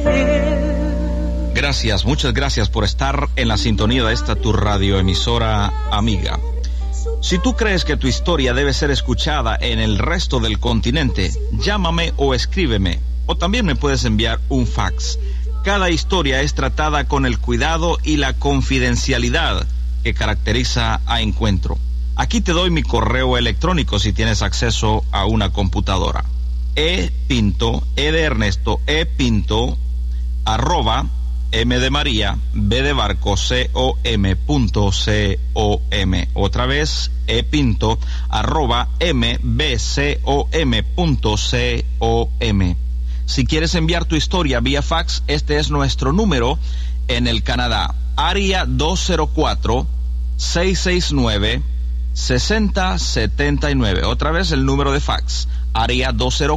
Gracias, muchas gracias por estar en la sintonía de esta tu radioemisora amiga. Si tú crees que tu historia debe ser escuchada en el resto del continente, llámame o escríbeme, o también me puedes enviar un fax. Cada historia es tratada con el cuidado y la confidencialidad que caracteriza a Encuentro. Aquí te doy mi correo electrónico si tienes acceso a una computadora. epinto, E de Ernesto, epinto, @ M de María, B de Barco, com.com. Otra vez, epinto, @ mbcom.com. Si quieres enviar tu historia vía fax, este es nuestro número en el Canadá. Área 204-669-6079. Otra vez el número de fax. Área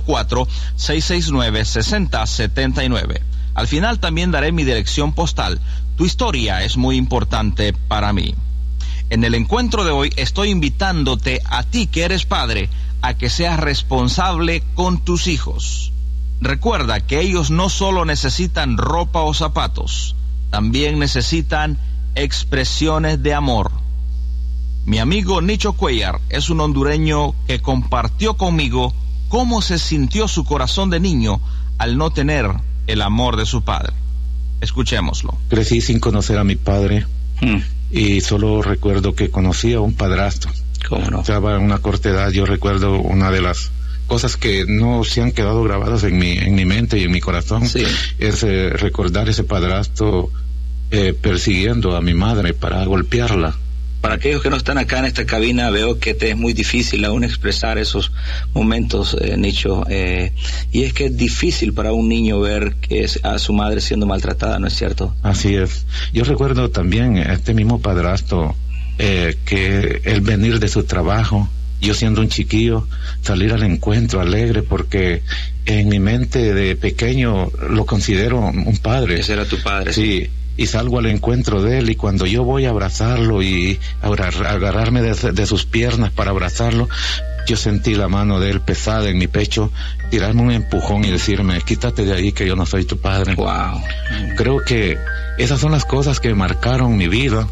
204-669-6079. Al final también daré mi dirección postal. Tu historia es muy importante para mí. En el encuentro de hoy estoy invitándote a ti que eres padre a que seas responsable con tus hijos. Recuerda que ellos no solo necesitan ropa o zapatos, también necesitan expresiones de amor. Mi amigo Nicho Cuellar es un hondureño que compartió conmigo cómo se sintió su corazón de niño al no tener el amor de su padre. Escuchémoslo. Crecí sin conocer a mi padre y solo recuerdo que conocí a un padrastro. ¿Cómo no? Estaba en una corta edad. Yo recuerdo una de las cosas que no se han quedado grabadas en mi mente y en mi corazón, sí, es recordar ese padrastro persiguiendo a mi madre para golpearla. Para aquellos que no están acá en esta cabina, veo que te es muy difícil aún expresar esos momentos, Nicho, y es que es difícil para un niño ver que es a su madre siendo maltratada, ¿no es cierto? Así es. Yo recuerdo también este mismo padrastro, que el venir de su trabajo, yo siendo un chiquillo, salir al encuentro alegre, porque en mi mente de pequeño lo considero un padre. Ese era tu padre. Sí. Y salgo al encuentro de él, y cuando yo voy a abrazarlo y agarrarme de sus piernas para abrazarlo, yo sentí la mano de él pesada en mi pecho, tirarme un empujón y decirme: quítate de ahí, que yo no soy tu padre. Wow. Creo que esas son las cosas que marcaron mi vida.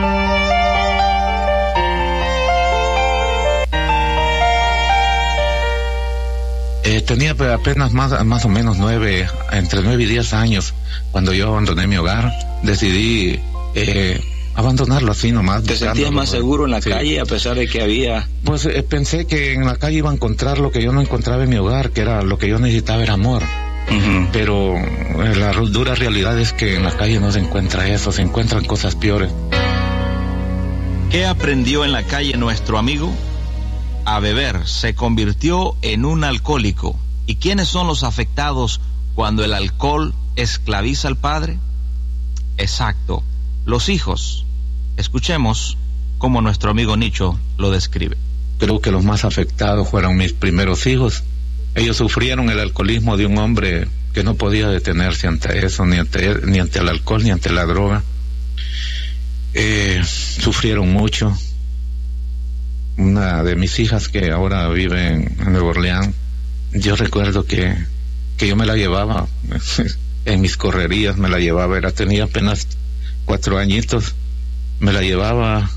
Tenía apenas más o menos entre 9 y 10 años cuando yo abandoné mi hogar. Decidí abandonarlo así nomás. ¿Te sentías más seguro en la calle a pesar de que había...? Pues pensé que en la calle iba a encontrar lo que yo no encontraba en mi hogar, que era lo que yo necesitaba, era amor. Pero la dura realidad es que en la calle no se encuentra eso, se encuentran cosas peores. ¿Qué aprendió en la calle nuestro amigo? A beber. Se convirtió en un alcohólico. ¿Y quiénes son los afectados cuando el alcohol esclaviza al padre? Exacto, los hijos. Escuchemos cómo nuestro amigo Nicho lo describe. Creo que los más afectados fueron mis primeros hijos. Ellos sufrieron el alcoholismo de un hombre que no podía detenerse ante eso, ni ante el alcohol, ni ante la droga. Sufrieron mucho. Una de mis hijas, que ahora vive en Nueva Orleans, yo recuerdo que yo me la llevaba en mis correrías, me la llevaba, tenía apenas 4 añitos, me la llevaba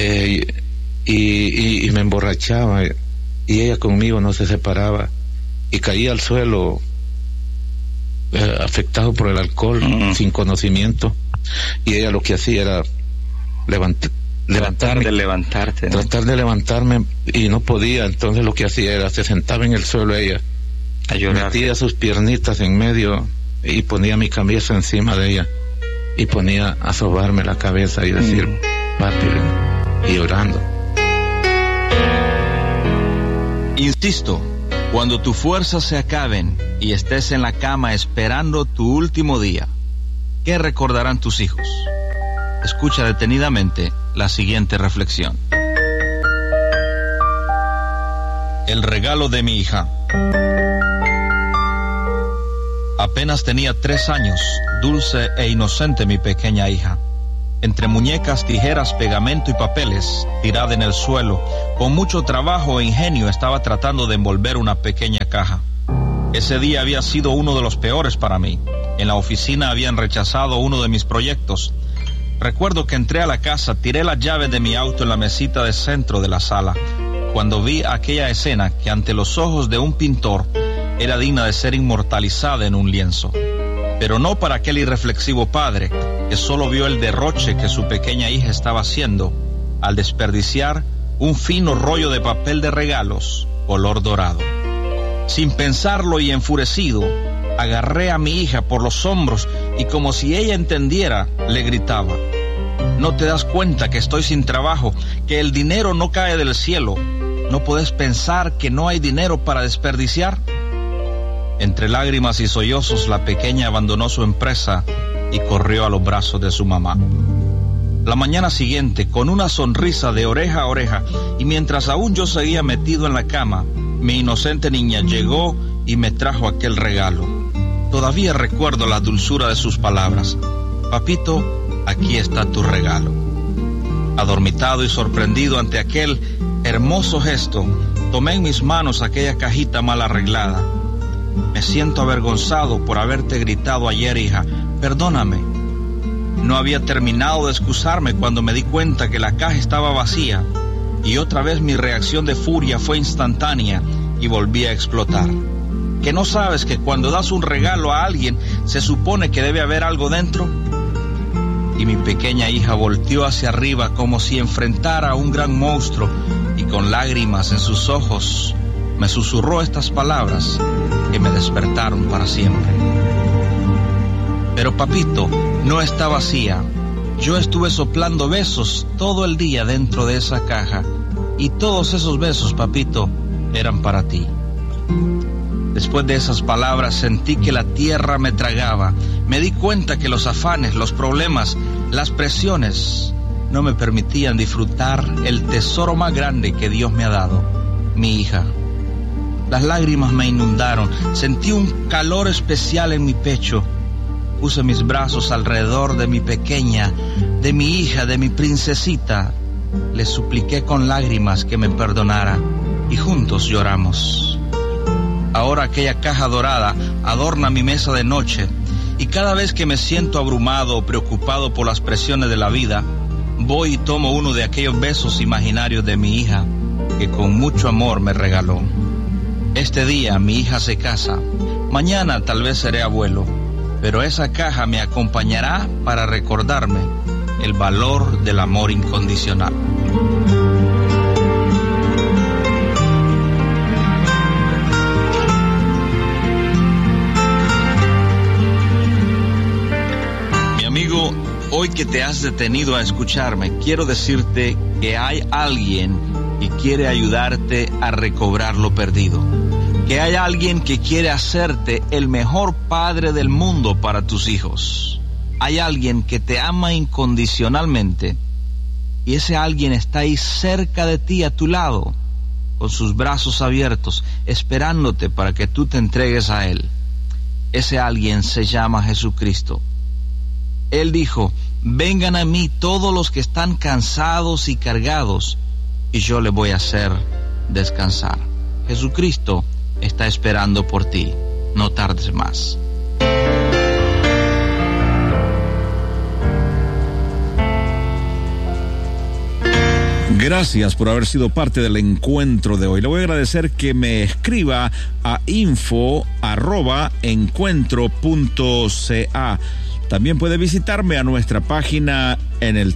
y me emborrachaba, y ella conmigo no se separaba, y caía al suelo afectado por el alcohol, sin conocimiento, y ella lo que hacía era tratar de levantarme, y no podía. Entonces lo que hacía era, se sentaba en el suelo ella, metía sus piernitas en medio y ponía mi cabeza encima de ella, y ponía a sobarme la cabeza y decir papi, y llorando. Insisto, cuando tus fuerzas se acaben y estés en la cama esperando tu último día, ¿qué recordarán tus hijos? Escucha detenidamente la siguiente reflexión. El regalo de mi hija. Apenas tenía 3 años, dulce e inocente mi pequeña hija. Entre muñecas, tijeras, pegamento y papeles, tirada en el suelo, con mucho trabajo e ingenio estaba tratando de envolver una pequeña caja. Ese día había sido uno de los peores para mí. En la oficina habían rechazado uno de mis proyectos. Recuerdo que entré a la casa, tiré las llaves de mi auto en la mesita de centro de la sala, cuando vi aquella escena que ante los ojos de un pintor era digna de ser inmortalizada en un lienzo. Pero no para aquel irreflexivo padre que solo vio el derroche que su pequeña hija estaba haciendo al desperdiciar un fino rollo de papel de regalos color dorado. Sin pensarlo y enfurecido, agarré a mi hija por los hombros y como si ella entendiera, le gritaba: ¿no te das cuenta que estoy sin trabajo, que el dinero no cae del cielo? ¿No puedes pensar que no hay dinero para desperdiciar? Entre lágrimas y sollozos, la pequeña abandonó su empresa y corrió a los brazos de su mamá. La mañana siguiente, con una sonrisa de oreja a oreja, y mientras aún yo seguía metido en la cama, mi inocente niña llegó y me trajo aquel regalo. Todavía recuerdo la dulzura de sus palabras: papito, aquí está tu regalo. Adormitado y sorprendido ante aquel hermoso gesto, tomé en mis manos aquella cajita mal arreglada. Me siento avergonzado por haberte gritado ayer, hija. Perdóname. No había terminado de excusarme cuando me di cuenta que la caja estaba vacía, y otra vez mi reacción de furia fue instantánea y volví a explotar. ¿Que no sabes que cuando das un regalo a alguien se supone que debe haber algo dentro? Y mi pequeña hija volteó hacia arriba como si enfrentara a un gran monstruo, y con lágrimas en sus ojos me susurró estas palabras que me despertaron para siempre. Pero papito, no está vacía. Yo estuve soplando besos todo el día dentro de esa caja, y todos esos besos, papito, eran para ti. Después de esas palabras sentí que la tierra me tragaba. Me di cuenta que los afanes, los problemas, las presiones no me permitían disfrutar el tesoro más grande que Dios me ha dado, mi hija. Las lágrimas me inundaron, sentí un calor especial en mi pecho. Puse mis brazos alrededor de mi pequeña, de mi hija, de mi princesita. Le supliqué con lágrimas que me perdonara y juntos lloramos. Ahora aquella caja dorada adorna mi mesa de noche, y cada vez que me siento abrumado o preocupado por las presiones de la vida, voy y tomo uno de aquellos besos imaginarios de mi hija que con mucho amor me regaló. Este día mi hija se casa, mañana tal vez seré abuelo, pero esa caja me acompañará para recordarme el valor del amor incondicional. Mi amigo, hoy que te has detenido a escucharme, quiero decirte que hay alguien que quiere ayudarte a recobrar lo perdido. Que hay alguien que quiere hacerte el mejor padre del mundo para tus hijos. Hay alguien que te ama incondicionalmente, y ese alguien está ahí cerca de ti, a tu lado, con sus brazos abiertos, esperándote para que tú te entregues a Él. Ese alguien se llama Jesucristo. Él dijo: vengan a mí todos los que están cansados y cargados, y yo les voy a hacer descansar. Jesucristo está esperando por ti. No tardes más. Gracias por haber sido parte del encuentro de hoy. Le voy a agradecer que me escriba a info@encuentro.ca. También puede visitarme a nuestra página en el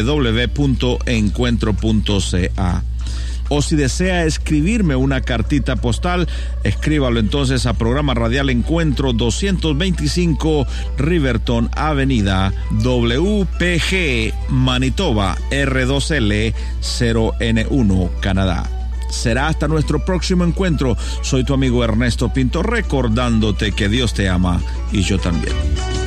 www.encuentro.ca. O si desea escribirme una cartita postal, escríbalo entonces a Programa Radial Encuentro, 225 Riverton Avenida, WPG, Manitoba, R2L 0N1, Canadá. Será hasta nuestro próximo encuentro. Soy tu amigo Ernesto Pinto, recordándote que Dios te ama y yo también.